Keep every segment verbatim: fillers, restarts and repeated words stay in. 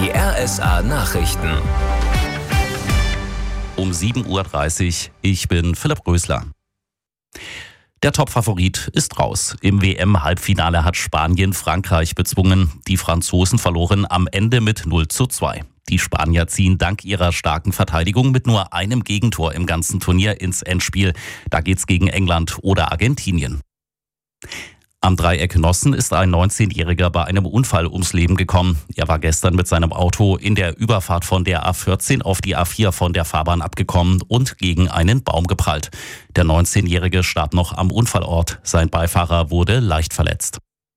Die R S A-Nachrichten. Um sieben Uhr dreißig, ich bin Philipp Rösler. Der Top-Favorit ist raus. Im W M-Halbfinale hat Spanien Frankreich bezwungen. Die Franzosen verloren am Ende mit null zu zwei. Die Spanier ziehen dank ihrer starken Verteidigung mit nur einem Gegentor im ganzen Turnier ins Endspiel. Da geht's gegen England oder Argentinien. Am Dreieck Nossen ist ein neunzehnjähriger bei einem Unfall ums Leben gekommen. Er war gestern mit seinem Auto in der Überfahrt von der A vierzehn auf die A vier von der Fahrbahn abgekommen und gegen einen Baum geprallt. Der neunzehnjährige starb noch am Unfallort. Sein Beifahrer wurde leicht verletzt.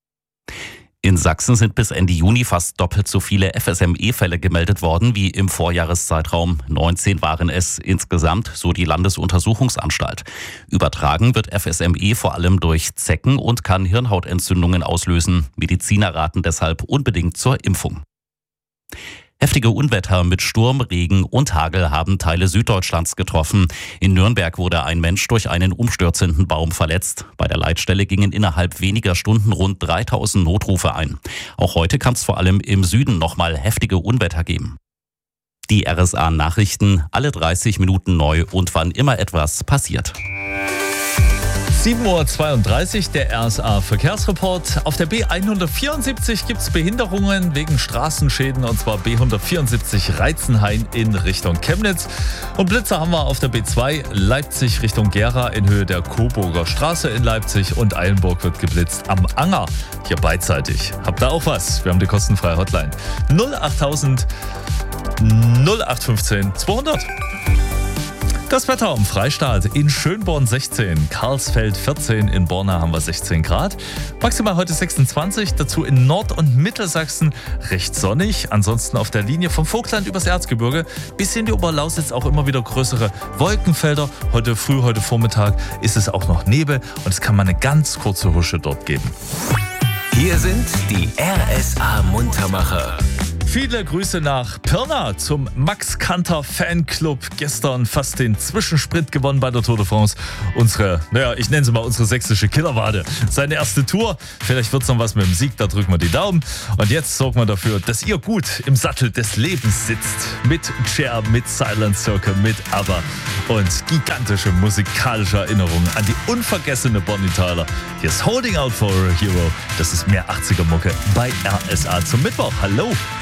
In Sachsen sind bis Ende Juni fast doppelt so viele F S M E-Fälle gemeldet worden wie im Vorjahreszeitraum. neunzehn waren es insgesamt, so die Landesuntersuchungsanstalt. Übertragen wird F S M E vor allem durch Zecken und kann Hirnhautentzündungen auslösen. Mediziner raten deshalb unbedingt zur Impfung. Heftige Unwetter mit Sturm, Regen und Hagel haben Teile Süddeutschlands getroffen. In Nürnberg wurde ein Mensch durch einen umstürzenden Baum verletzt. Bei der Leitstelle gingen innerhalb weniger Stunden rund dreitausend Notrufe ein. Auch heute kann es vor allem im Süden nochmal heftige Unwetter geben. Die R S A-Nachrichten, alle dreißig Minuten neu und wann immer etwas passiert. sieben Uhr zweiunddreißig, der R S A-Verkehrsreport. Auf der B hundertvierundsiebzig gibt es Behinderungen wegen Straßenschäden, und zwar B hundertvierundsiebzig Reitzenhain in Richtung Chemnitz. Und Blitzer haben wir auf der B zwei Leipzig Richtung Gera in Höhe der Coburger Straße in Leipzig, und Eilenburg wird geblitzt am Anger, hier beidseitig. Habt ihr auch was? Wir haben die kostenfreie Hotline null achttausend null acht fünfzehn zweihundert. Das Wetter am Freistaat: in Schönborn sechzehn, Karlsfeld vierzehn, in Borna haben wir sechzehn Grad. Maximal heute sechsundzwanzig, dazu in Nord- und Mittelsachsen recht sonnig. Ansonsten auf der Linie vom Vogtland übers Erzgebirge bis in die Oberlausitz auch immer wieder größere Wolkenfelder. Heute früh, heute Vormittag ist es auch noch Nebel, und es kann mal eine ganz kurze Husche dort geben. Hier sind die R S A-Muntermacher. Viele Grüße nach Pirna zum Max Kanter Fanclub. Gestern fast den Zwischensprint gewonnen bei der Tour de France. Unsere, naja, ich nenne sie mal unsere sächsische Killerwade. Seine erste Tour. Vielleicht wird es noch was mit dem Sieg, da drücken wir die Daumen. Und jetzt sorgen wir dafür, dass ihr gut im Sattel des Lebens sitzt. Mit Cher, mit Silent Circle, mit ABBA und gigantische musikalische Erinnerungen an die unvergessene Bonnie Tyler. Hier ist Holding Out for a Hero. Das ist mehr achtziger Mucke bei R S A zum Mittwoch. Hallo!